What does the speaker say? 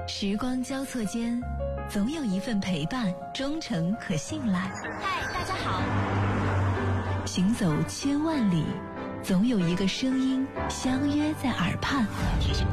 时光交错间，总有一份陪伴忠诚可信赖。 嗨，大家好。 行走千万里，总有一个声音相约在耳畔。 提醒